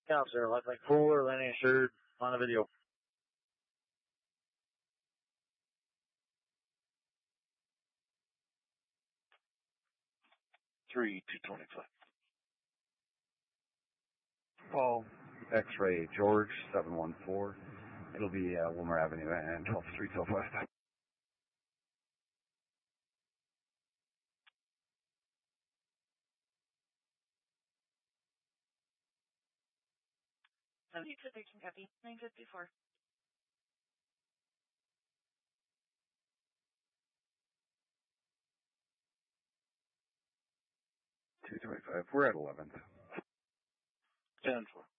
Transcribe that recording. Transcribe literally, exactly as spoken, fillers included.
Cops there, like, like Fuller, Lenny, Assured on the video. three two twenty-five. Paul, X-Ray, George, seven one four. It'll be uh, Wilmer Avenue and twelfth Street Southwest. seventy-two thirteen copy. nine fifty-four. two twenty-five. We're at eleventh. ten four.